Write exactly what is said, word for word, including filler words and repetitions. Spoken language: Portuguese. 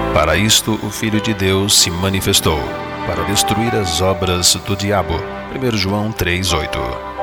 Para isto o Filho de Deus se manifestou, para destruir as obras do diabo. primeiro João três, oito.